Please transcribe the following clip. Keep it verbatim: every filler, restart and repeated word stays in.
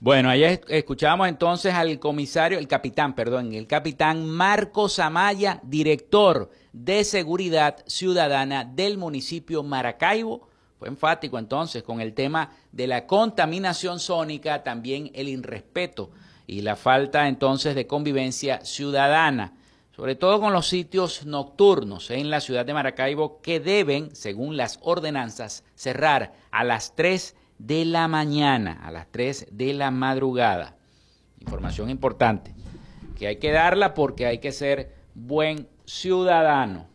Bueno, ayer escuchamos entonces al comisario, el capitán, perdón, el capitán Marcos Amaya, director de Seguridad Ciudadana del municipio Maracaibo. Fue enfático entonces con el tema de la contaminación sónica, también el irrespeto y la falta entonces de convivencia ciudadana, sobre todo con los sitios nocturnos en la ciudad de Maracaibo que deben, según las ordenanzas, cerrar a las tres de la mañana, a las tres de la madrugada. Información importante que hay que darla porque hay que ser buen ciudadano.